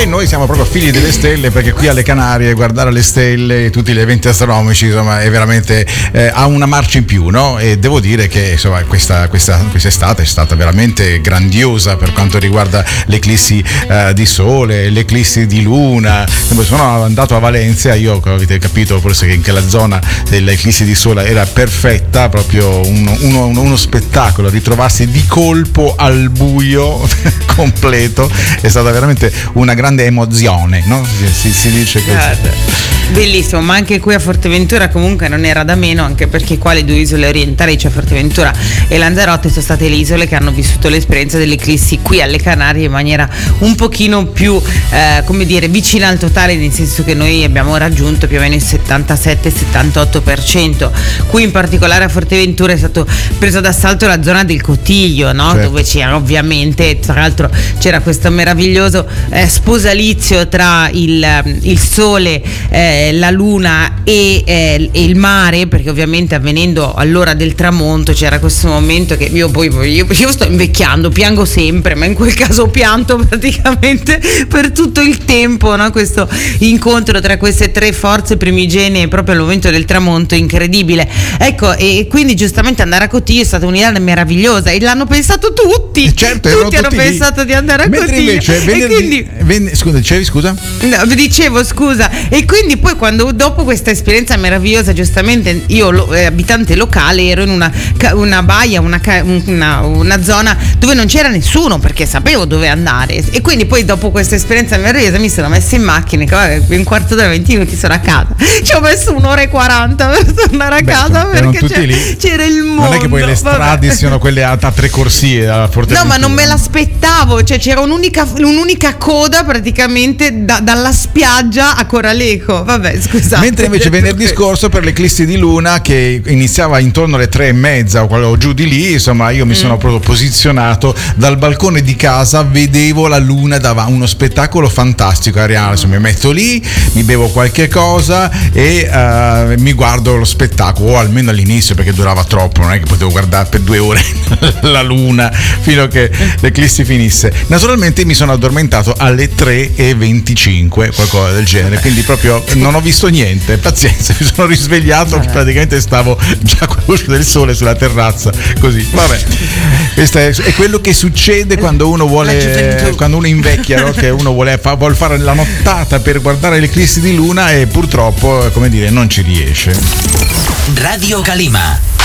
E noi siamo proprio figli delle stelle, perché qui alle Canarie guardare le stelle, tutti gli eventi astronomici, insomma, è veramente ha una marcia in più, no? E devo dire che insomma questa estate è stata veramente grandiosa per quanto riguarda l'eclissi di sole, l'eclissi di luna. Sono andato a Valencia, io avete capito forse che anche la zona dell'eclissi di sole era perfetta, proprio uno spettacolo, ritrovarsi di colpo al buio completo è stata veramente una grande emozione, no? Si dice così. Bellissimo, ma anche qui a Forteventura comunque non era da meno, anche perché qua le due isole orientali, cioè Forteventura e Lanzarote, sono state le isole che hanno vissuto l'esperienza dell'eclissi qui alle Canarie in maniera un pochino più come dire vicina al totale, nel senso che noi abbiamo raggiunto più o meno il 77-78%. Qui in particolare a Forteventura è stato preso d'assalto la zona del Cotiglio, no? Certo. Dove c'era ovviamente, tra l'altro c'era questo meraviglioso sposalizio tra il sole, la luna e il mare, perché ovviamente avvenendo all'ora del tramonto c'era questo momento che io sto invecchiando, piango sempre, ma in quel caso pianto praticamente per tutto il tempo, no? Questo incontro tra queste tre forze primigenee proprio al momento del tramonto, incredibile, ecco. E quindi giustamente andare a Cotiglio è stata un'idea meravigliosa e l'hanno pensato tutti, certo, tutti hanno pensato di andare a Cotiglio. Invece scusa? No, dicevo scusa. E quindi poi quando dopo questa esperienza meravigliosa, giustamente io abitante locale ero in una baia, una zona dove non c'era nessuno, perché sapevo dove andare, e quindi poi dopo questa esperienza meravigliosa mi sono messa in macchina, un quarto d'ora, 20 minuti sono a casa. Ci ho messo 1:40 per tornare a casa, perché c'era il mondo. Non è che poi le strade siano quelle a tre corsie a Forteventura. No, ma non me l'aspettavo, cioè c'era un'unica coda praticamente dalla spiaggia a Coraleco. Vabbè, scusate. Mentre invece venerdì scorso per l'eclissi di luna, che iniziava intorno alle 3:30 o giù di lì, insomma io mi sono proprio posizionato dal balcone di casa, vedevo la luna davanti, uno spettacolo fantastico. Ariana, mi metto lì, mi bevo qualche cosa e mi guardo lo spettacolo, o almeno all'inizio, perché durava troppo, non è che potevo guardare per 2 ore la luna fino a che l'eclissi finisse. Naturalmente mi sono addormentato alle 3:25, qualcosa del genere, quindi proprio non ho visto niente, pazienza, mi sono risvegliato, praticamente stavo già con la luce del sole sulla terrazza, così. Vabbè, questo è quello che succede quando uno invecchia, no? Che uno vuole fare la nottata per guardare l'eclissi di luna e purtroppo, come dire, non ci riesce. Radio Calima.